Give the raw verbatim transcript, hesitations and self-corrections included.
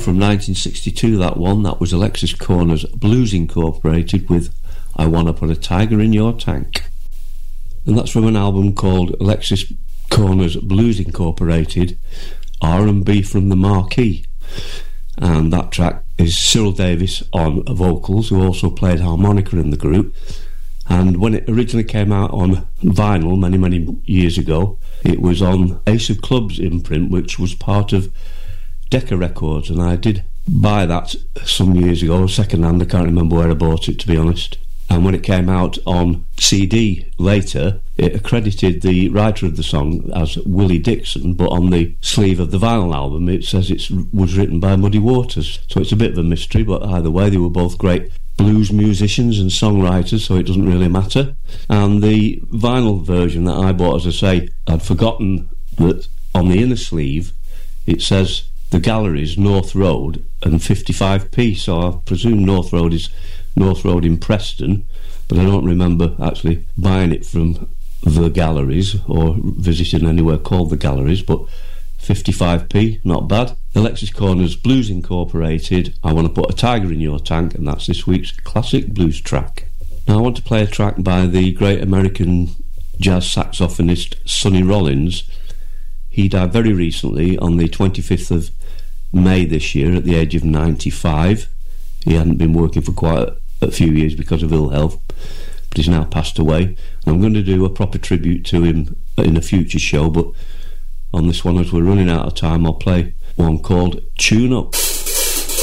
from nineteen sixty-two, that one. That was Alexis Korner's Blues Incorporated with I Wanna Put a Tiger in Your Tank. And that's from an album called Alexis Korner's Blues Incorporated, R and B from the Marquee. And that track is Cyril Davis on vocals, who also played harmonica in the group. And when it originally came out on vinyl many, many years ago, it was on Ace of Clubs imprint, which was part of Decca Records, and I did buy that some years ago, second hand. I can't remember where I bought it, to be honest. And when it came out on C D later, it accredited the writer of the song as Willie Dixon, but on the sleeve of the vinyl album it says it was written by Muddy Waters. So it's a bit of a mystery, but either way, they were both great blues musicians and songwriters, so it doesn't really matter. And the vinyl version that I bought, as I say, I'd forgotten that on the inner sleeve it says The Galleries, North Road, and fifty-five p, so I presume North Road is North Road in Preston, but I don't remember actually buying it from The Galleries or visiting anywhere called The Galleries. But fifty-five p, not bad. Alexis Korner's Blues Incorporated, I Want to Put a Tiger in Your Tank, and that's this week's classic blues track. Now I want to play a track by the great American jazz saxophonist Sonny Rollins. He died very recently on the twenty-fifth of May this year at the age of ninety-five. He hadn't been working for quite a, a few years because of ill health, but he's now passed away. And I'm going to do a proper tribute to him in a future show, but on this one, as we're running out of time, I'll play one called Tune Up.